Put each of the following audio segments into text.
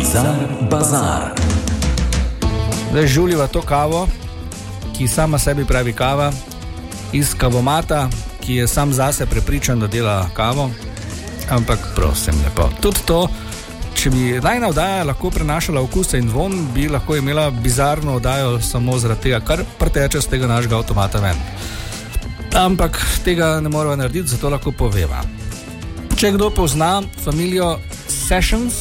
Bizar Bazar. Zdaj žuliva to kavo, ki sama sebi pravi kava, iz kavomata, ki je sam zase prepričan, da dela kavo, ampak prosim lepo. Tudi to, če bi najna oddaja lahko prenašala okuse in von, bi lahko imela bizarno oddajo samo zaradi tega, kar preteče z tega našega avtomata ven. Ampak tega ne moramo narediti, zato lahko poveva. Če kdo pozna familijo Sessions,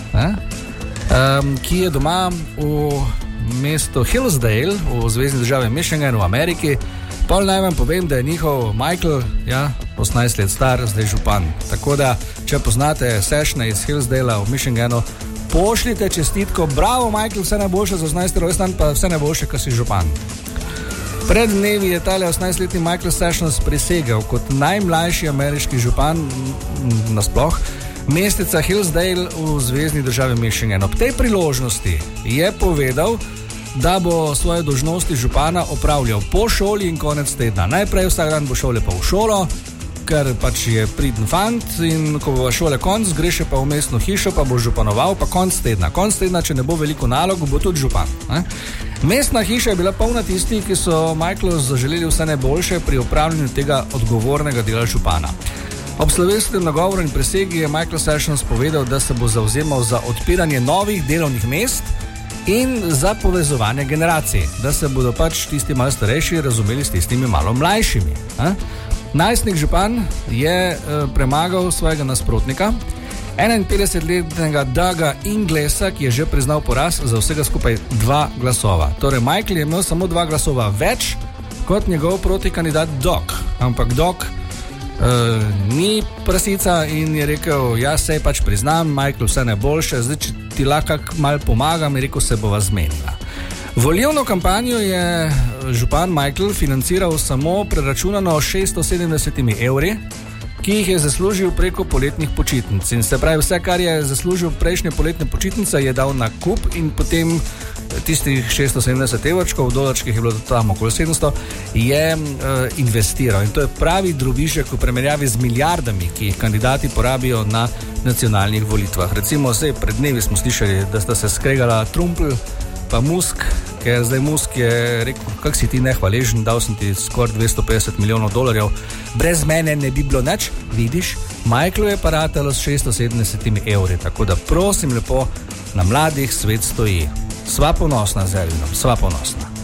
ki je doma v mestu Hillsdale v zvezni državi Michigan v Ameriki, pol naj vam povem, da je njihov Michael 18 let star, zdaj župan. Tako da, če poznate Sessione iz Hillsdalea v Michiganu, pošljite čestitko, bravo Michael, vse najboljše za 18. rojstnan, pa vse najboljše, ko si župan. Pred dnevi je tale 18-letni Michael Sessions prisegel kot najmlajši ameriški župan nasploh mesteca Hillsdale v zvezni državi Michigan. Ob tej priložnosti je povedal, da bo svoje dolžnosti župana opravljal po šoli in konec tedna. Najprej vsak dan bo šel lepo v šolo, ker pač je priden fant, in ko bo šole konc, gre še pa v mestno hišo, pa bo županoval, pa konc tedna. Konc tedna, če ne bo veliko nalog, bo tudi župan. Mestna hiša je bila polna tistih, ki so Michaelu zaželeli vse najboljše pri opravljanju tega odgovornega dela župana. Ob slovesnem nagovoru in prisegi je Michael Sessions povedal, da se bo zavzemal za odpiranje novih delovnih mest in za povezovanje generacij, da se bodo pač tisti malo starejši razumeli s tistimi malo mlajšimi. Najstnik župan je premagal svojega nasprotnika, 51-letnega Douga Inglesa, ki je že priznal poraz za vsega skupaj 2 glasova. Torej, Michael je imel samo 2 glasova več kot njegov protikandidat Doug. Ampak Doug ni prasica in je rekel, jaz se pač priznam, Michael, vse najboljše, zdaj, če ti lahko malo pomagam, je rekel, se bova zmenila. Volilno kampanjo je župan Michael financiral samo preračunano 670 evri, ki jih je zaslužil preko poletnih počitnic. In se pravi, vse, kar je zaslužil prejšnje poletne počitnice, je dal na kup in potem tistih 670 evrčkov, v dolarčkih je bilo tam okoli 700, je investiral. In to je pravi drobižek v primerjavi z milijardami, ki jih kandidati porabijo na nacionalnih volitvah. Recimo, pred dnevi smo slišali, da sta se skregala Trumpl pa Musk, ker zdaj Musk je rekel, kak si ti nehvaležen, dal sem ti skoraj 250 milijonov dolarjev, brez mene ne bi bilo nič, vidiš, Michaelu je paratalo s 670 evri, tako da prosim lepo, na mladih svet stoji. Sva ponosna z Elvinom, sva ponosna.